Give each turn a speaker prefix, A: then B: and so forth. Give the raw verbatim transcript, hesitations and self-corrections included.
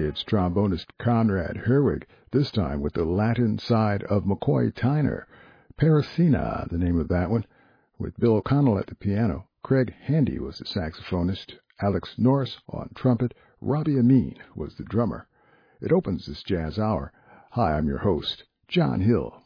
A: it's trombonist Conrad Herwig, this time with the Latin side of McCoy Tyner. Paracina, the name of that one, with Bill O'Connell at the piano. Craig Handy was the saxophonist. Alex Norris on trumpet. Robbie Amin was the drummer. It opens this jazz hour. Hi, I'm your host, John Hill.